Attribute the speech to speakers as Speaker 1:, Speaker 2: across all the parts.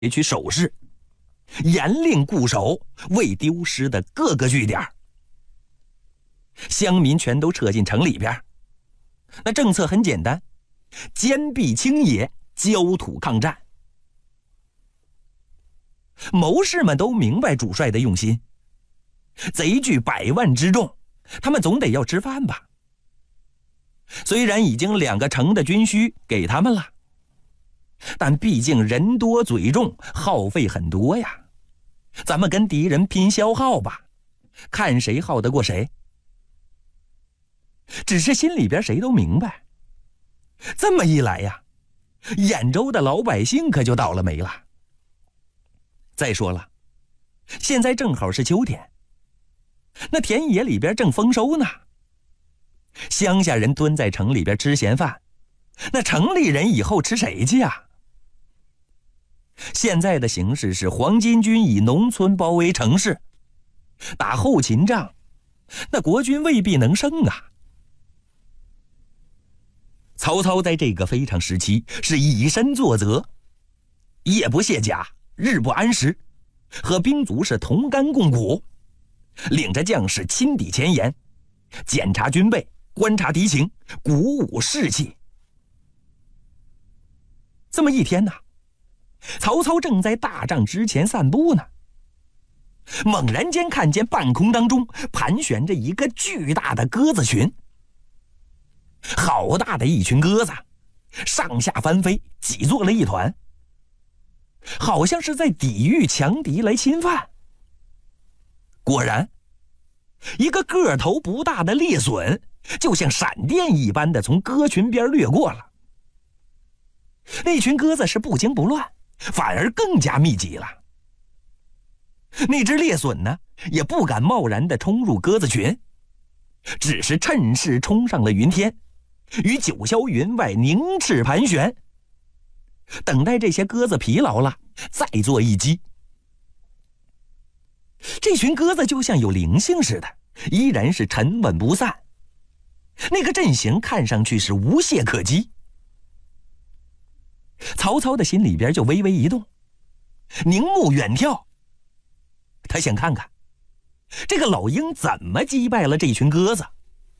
Speaker 1: 取守势，严令固守未丢失的各个据点。乡民全都撤进城里边。那政策很简单，坚壁清野，焦土抗战。谋士们都明白主帅的用心，贼据100万之众，他们总得要吃饭吧。虽然已经2个城的军需给他们了，但毕竟人多嘴重，耗费很多呀。咱们跟敌人拼消耗吧，看谁耗得过谁。只是心里边谁都明白，这么一来呀，兖州的老百姓可就倒了霉了。再说了，现在正好是秋天，那田野里边正丰收呢。乡下人蹲在城里边吃闲饭，那城里人以后吃谁去呀？现在的形势是黄巾军以农村包围城市，打后勤仗，那国军未必能胜啊。曹操在这个非常时期是以身作则，夜不卸甲，日不安食，和兵卒是同甘共苦，领着将士亲抵前沿，检查军备，观察敌情，鼓舞士气。这么一天呢，曹操正在大帐之前散步呢，猛然间看见半空当中盘旋着一个巨大的鸽子群。好大的一群鸽子，上下翻飞，挤作了一团，好像是在抵御强敌来侵犯。果然，一个个头不大的猎隼就像闪电一般的从鸽群边掠过了。那群鸽子是不惊不乱，反而更加密集了。那只猎隼呢，也不敢贸然地冲入鸽子群，只是趁势冲上了云天，于九霄云外凝翅盘旋，等待这些鸽子疲劳了，再做一击。这群鸽子就像有灵性似的，依然是沉稳不散，那个阵型看上去是无懈可击。曹操的心里边就微微一动，凝目远眺，他想看看这个老鹰怎么击败了这群鸽子。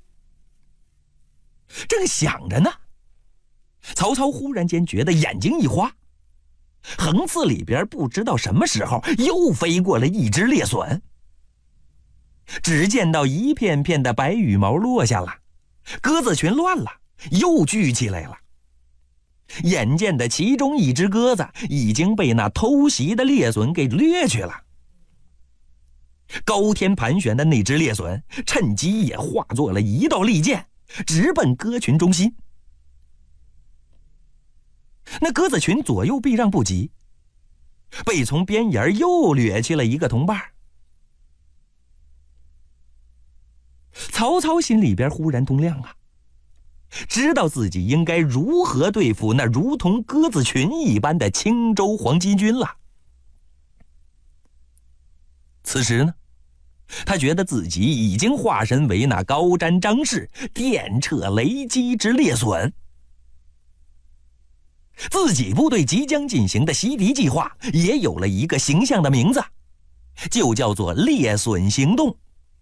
Speaker 1: 正想着呢，曹操忽然间觉得眼睛一花，横刺里边不知道什么时候又飞过了一只猎隼。只见到一片片的白羽毛落下了，鸽子群乱了，又聚起来了。眼见的其中一只鸽子已经被那偷袭的猎隼给掠去了。高天盘旋的那只猎隼趁机也化作了一道利箭，直奔鸽群中心。那鸽子群左右避让不及，被从边沿又掠去了一个同伴。曹操心里边忽然通亮啊，知道自己应该如何对付那如同鸽子群一般的青州黄巾军了。此时呢，他觉得自己已经化身为那高瞻张氏，电掣雷击之猎隼。自己部队即将进行的袭敌计划也有了一个形象的名字，就叫做猎隼行动。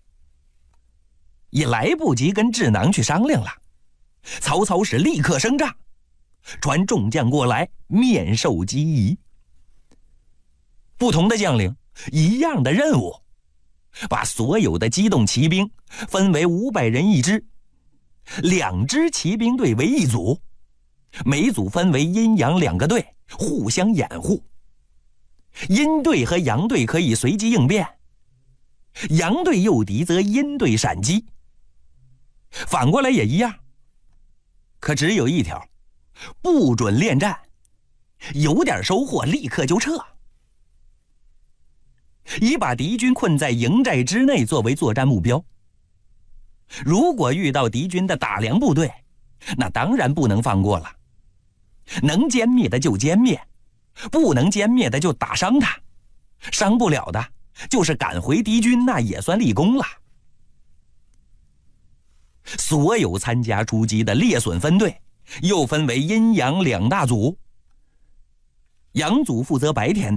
Speaker 1: 也来不及跟智囊去商量了，曹操是立刻升帐，传众将过来面授机宜。不同的将领，一样的任务，把所有的机动骑兵分为500人一支，2支骑兵队为一组，每组分为阴阳2个队，互相掩护。阴队和阳队可以随机应变，阳队诱敌则阴队闪击。反过来也一样，可只有一条，不准恋战，有点收获立刻就撤。以把敌军困在营寨之内作为作战目标。如果遇到敌军的大梁部队，那当然不能放过了，能歼灭的就歼灭，不能歼灭的就打伤他，伤不了的就是赶回敌军，那也算立功了。所有参加出击的猎隼分队又分为阴阳2大组， 杨祖负责白天的，